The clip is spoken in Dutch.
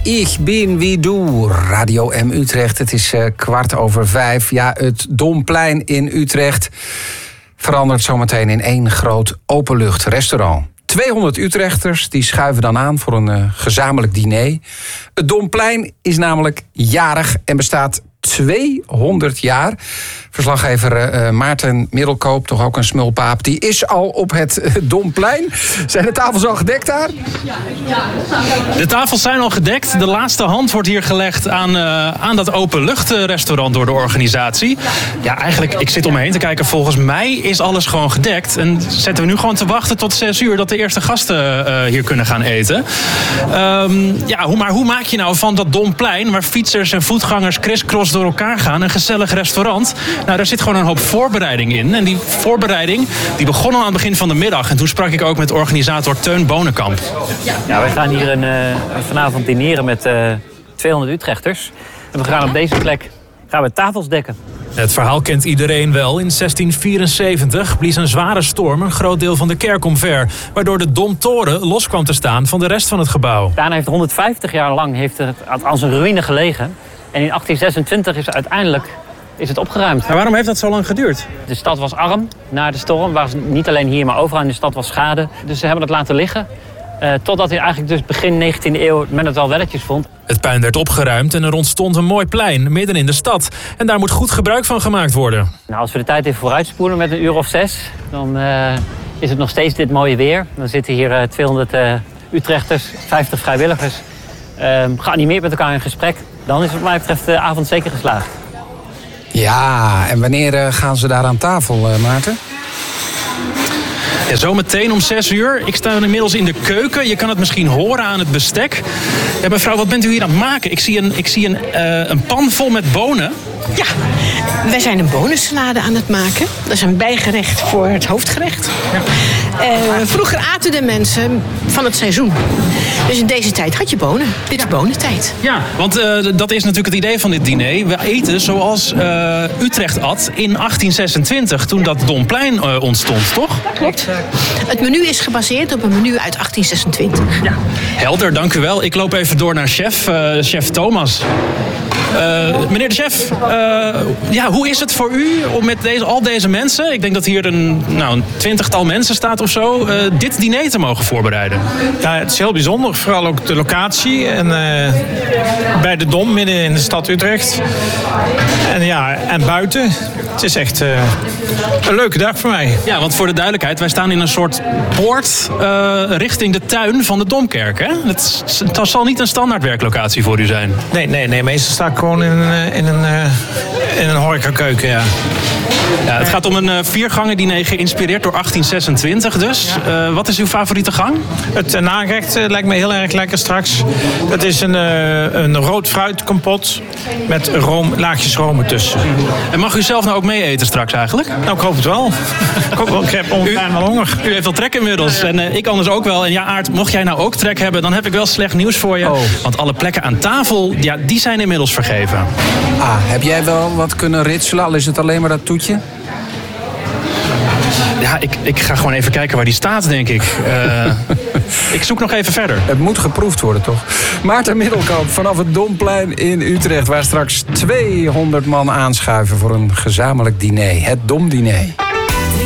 Ich bin wie du. Radio M Utrecht. Het is 5:15. Ja, het Domplein in Utrecht verandert zometeen in één groot openluchtrestaurant. 200 Utrechters die schuiven dan aan voor een gezamenlijk diner. Het Domplein is namelijk jarig en bestaat 200 jaar. Verslaggever Maarten Middelkoop, toch ook een smulpaap, die is al op het Domplein. Zijn de tafels al gedekt daar? De tafels zijn al gedekt. De laatste hand wordt hier gelegd aan dat openluchtrestaurant door de organisatie. Ja, eigenlijk, ik zit om me heen te kijken. Volgens mij is alles gewoon gedekt. En zetten we nu gewoon te wachten tot 6 uur dat de eerste gasten hier kunnen gaan eten. Maar hoe maak je nou van dat Domplein, waar fietsers en voetgangers crisscross door elkaar gaan, een gezellig restaurant? Nou, daar zit gewoon een hoop voorbereiding in. En die voorbereiding die begon al aan het begin van de middag. En toen sprak ik ook met organisator Teun Bonenkamp. Ja, wij gaan hier vanavond dineren met 200 Utrechters. En we gaan op deze plek tafels dekken. Het verhaal kent iedereen wel. In 1674 blies een zware storm een groot deel van de kerk omver, waardoor de Domtoren los kwam te staan van de rest van het gebouw. Daarna heeft 150 jaar lang het als een ruïne gelegen. En in 1826 is uiteindelijk het opgeruimd. Maar waarom heeft dat zo lang geduurd? De stad was arm na de storm. Niet alleen hier, maar overal in de stad was schade. Dus ze hebben het laten liggen. Totdat hij eigenlijk dus begin 19e eeuw men het wel welletjes vond. Het puin werd opgeruimd en er ontstond een mooi plein midden in de stad. En daar moet goed gebruik van gemaakt worden. Nou, als we de tijd even vooruitspoelen met een uur of 6... dan is het nog steeds dit mooie weer. Dan zitten hier 200 Utrechters, 50 vrijwilligers, geanimeerd met elkaar in gesprek. Dan is wat mij betreft de avond zeker geslaagd. Ja, en wanneer gaan ze daar aan tafel, Maarten? Ja, zometeen om 6 uur. Ik sta inmiddels in de keuken. Je kan het misschien horen aan het bestek. Ja, mevrouw, wat bent u hier aan het maken? Ik zie een pan vol met bonen. Ja, wij zijn een bonensalade aan het maken. Dat is een bijgerecht voor het hoofdgerecht. Ja. Vroeger aten de mensen van het seizoen. Dus in deze tijd had je bonen. Dit is bonentijd. Ja, want dat is natuurlijk het idee van dit diner. We eten zoals Utrecht at in 1826, toen dat Domplein ontstond, toch? Dat klopt. Het menu is gebaseerd op een menu uit 1826. Ja. Helder, dank u wel. Ik loop even door naar chef Thomas. Meneer de chef, hoe is het voor u om met al deze mensen, ik denk dat hier een 20-tal mensen staat of zo, dit diner te mogen voorbereiden? Ja, het is heel bijzonder, vooral ook de locatie en bij de Dom, midden in de stad Utrecht. En buiten. Het is echt een leuke dag voor mij. Ja, want voor de duidelijkheid, wij staan in een soort poort richting de tuin van de Domkerk. Hè? Het zal niet een standaard werklocatie voor u zijn. Nee, meestal sta ik gewoon in een horecakeuken, ja. Ja, het gaat om een 4-gangen diner geïnspireerd door 1826 dus. Wat is uw favoriete gang? Het nagerecht lijkt me heel erg lekker straks. Het is een rood fruitkompot met laagjes room ertussen. En mag u zelf nou ook mee eten straks eigenlijk? Nou, ik hoop het wel. Ik heb ongeveer wel honger. U heeft wel trek inmiddels. En ik anders ook wel. En ja, Aart, mocht jij nou ook trek hebben, dan heb ik wel slecht nieuws voor je. Oh. Want alle plekken aan tafel, ja, die zijn inmiddels vergeven. Heb jij wel wat kunnen ritselen? Al is het alleen maar dat toetje? Ja, ik ga gewoon even kijken waar die staat, denk ik. Ik zoek nog even verder. Het moet geproefd worden, toch? Maarten Middelkoop vanaf het Domplein in Utrecht, waar straks 200 man aanschuiven voor een gezamenlijk diner. Het Domdiner.